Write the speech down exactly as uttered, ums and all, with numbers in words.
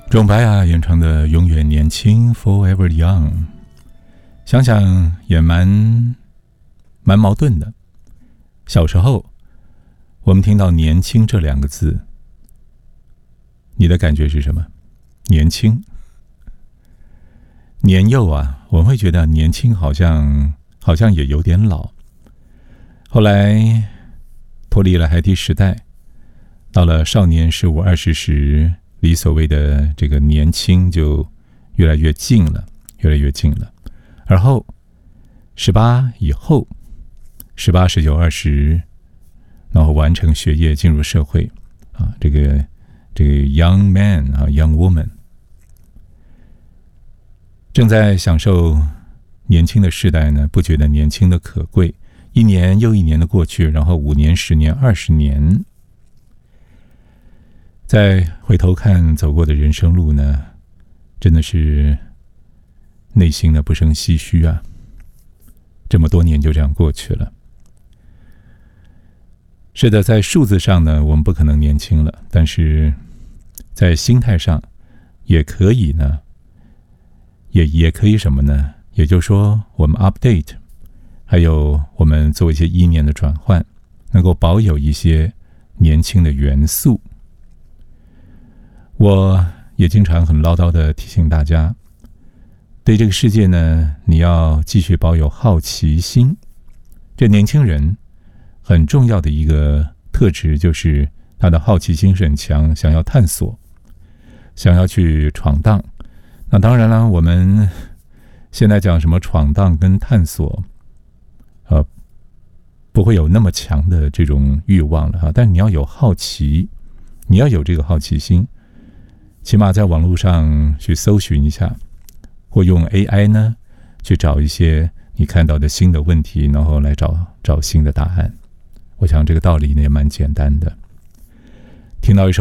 钟白啊演唱的永远年轻 Forever Young， 想想也蛮蛮矛盾的。小时候我们听到年轻这两个字，你的感觉是什么？年轻年幼啊，我们会觉得年轻好像好像也有点老。后来脱离了孩提时代，到了少年十五二十时，离所谓的这个年轻就越来越近了，越来越近了。而后十八以后，十八、十九、二十，然后完成学业，进入社会啊，这个这个 young man 啊 ，young woman， 正在享受年轻的世代呢，不觉得年轻的可贵。一年又一年的过去，然后五年、十年、二十年，再回头看走过的人生路呢，真的是内心呢不胜唏嘘啊！这么多年就这样过去了。是的，在数字上呢，我们不可能年轻了，但是在心态上也可以呢，也也可以什么呢？也就是说，我们 update。还有我们做一些意念的转换，能够保有一些年轻的元素。我也经常很唠叨的提醒大家，对这个世界呢，你要继续保有好奇心。这年轻人很重要的一个特质就是他的好奇心是很强，想要探索，想要去闯荡。那当然了，我们现在讲什么闯荡跟探索，呃，不会有那么强的这种欲望了哈，但你要有好奇，你要有这个好奇心，起码在网络上去搜寻一下，或用 A I 呢去找一些你看到的新的问题，然后来找找新的答案。我想这个道理呢也蛮简单的。听到一首